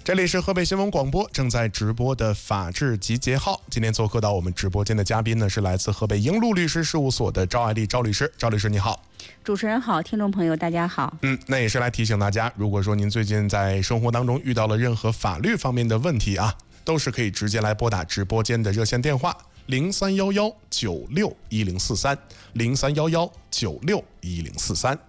这里是河北新闻广播正在直播的法治集结号。今天做客到我们直播间的嘉宾呢，是来自河北英路律师事务所的赵爱丽赵律师。赵律师你好。 主持人好，听众朋友大家好。 那也是来提醒大家，如果说您最近在生活当中遇到了任何法律方面的问题啊，都是可以直接来拨打直播间的热线电话03119610430311961043。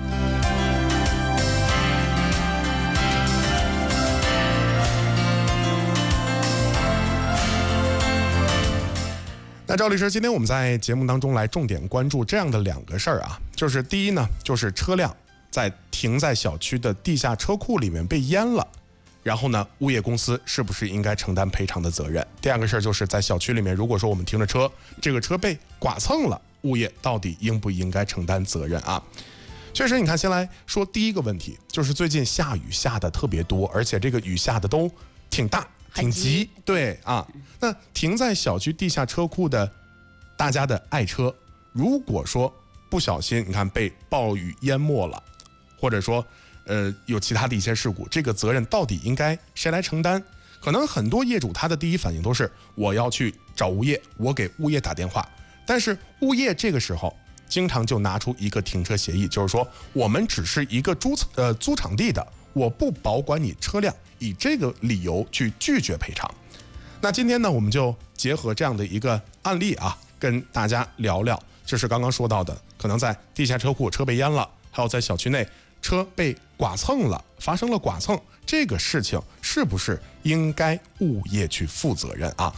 那赵律师，今天我们在节目当中来重点关注这样的两个事儿啊，就是第一呢，就是车辆停在小区的地下车库里面被淹了，然后呢，物业公司是不是应该承担赔偿的责任？第二个事儿就是在小区里面，如果说我们停着车，这个车被剐蹭了，物业到底应不应该承担责任啊？确实，你看，先来说第一个问题，就是最近下雨下的特别多，而且这个雨下的都挺大。挺急，对啊。那停在小区地下车库的大家的爱车，如果说不小心，你看被暴雨淹没了，或者说有其他的一些事故，这个责任到底应该谁来承担？可能很多业主他的第一反应都是我要去找物业，我给物业打电话，但是物业这个时候经常就拿出一个停车协议，就是说我们只是一个租场地的，我不保管你车辆，以这个理由去拒绝赔偿。那今天呢，我们就结合这样的一个案例啊，跟大家聊聊，就是刚刚说到的，可能在地下车库车被淹了，还有在小区内车被剐蹭了，发生了剐蹭，这个事情是不是应该物业去负责任啊？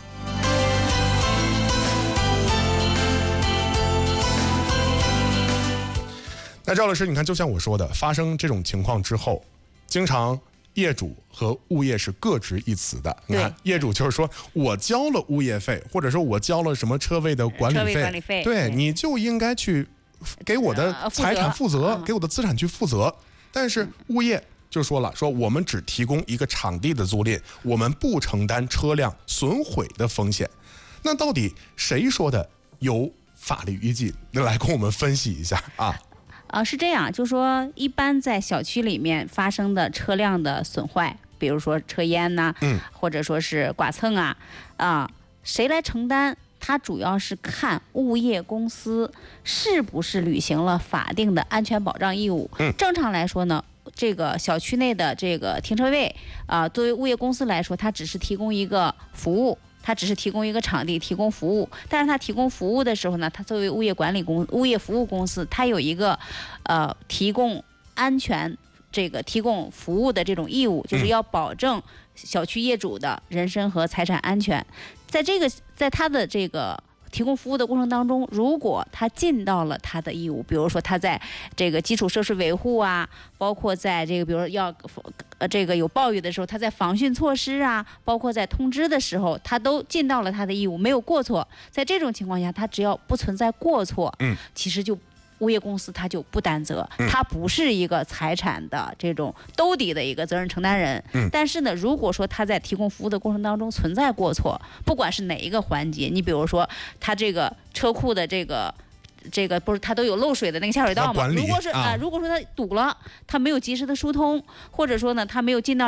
那赵老师，你看，就像我说的，发生这种情况之后，经常业主和物业是各执一词的。你看，业主就是说我交了物业费，或者说我交了什么车位的管理费，对，你就应该去给我的财产负责，给我的资产去负责。但是物业就说了，说我们只提供一个场地的租赁，我们不承担车辆损毁的风险。那到底谁说的有法律依据？来跟我们分析一下啊。 是这样，就是说一般在小区里面发生的车辆的损坏，比如说车淹呐，或者说是剐蹭谁来承担？它主要是看物业公司是不是履行了法定的安全保障义务。正常来说呢，这个小区内的这个停车位作为物业公司来说，它只是提供一个服务。它只是提供一个场地，提供服务，但是它提供服务的时候呢，它作为物业服务公司，它有一个提供安全提供服务的这种义务，就是要保证小区业主的人身和财产安全。在它的这个提供服务的过程当中，如果他尽到了他的义务，比如说他在这个基础设施维护啊，包括在这个比如说有暴雨的时候，他在防汛措施啊，包括在通知的时候，他都尽到了他的义务，没有过错。在这种情况下，他只要不存在过错，其实就物业公司他就不担责，他不是一个财产的这种兜底的一个责任承担人。但是呢，如果说他在提供服务的过程当中存在过错，不管是哪一个环节，你比如说他这个车库的这个不是它都有漏水的那个下水道嘛？如果说它堵了，它没有及时的疏通，或者说呢，它没有尽到